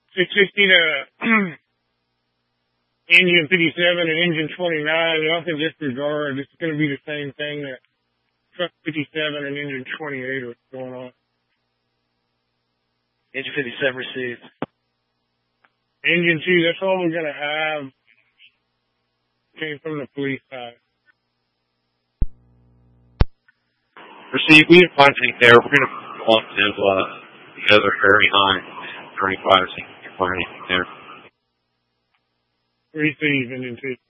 660 to engine 57 and engine 29. Y'all can disregard. It's going to be the same thing that truck 57 and engine 28 are going on. Engine 57 received. Engine 2, that's all we're going to have. Came from the police side. Received. We didn't find anything there. We're going to lump the other very high 35. See if we can find anything there. Receive engine 2.